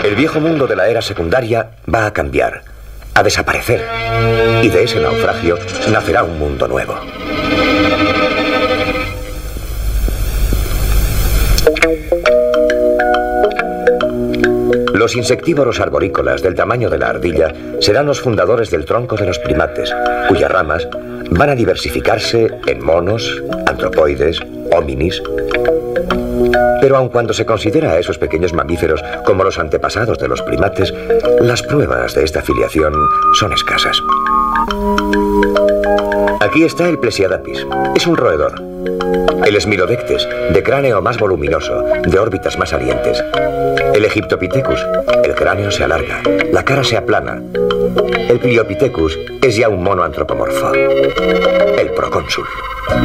El viejo mundo de la era secundaria va a cambiar, a desaparecer. Y de ese naufragio nacerá un mundo nuevo. Los insectívoros arborícolas del tamaño de la ardilla serán los fundadores del tronco de los primates, cuyas ramas van a diversificarse en monos, antropoides, hominis. Pero aun cuando se considera a esos pequeños mamíferos como los antepasados de los primates, las pruebas de esta filiación son escasas. Aquí está el Plesiadapis. Es un roedor. El Smilodectes, de cráneo más voluminoso, de órbitas más salientes. El Egyptopithecus, el cráneo se alarga, la cara se aplana. El Pliopithecus es ya un mono antropomorfo. El procónsul.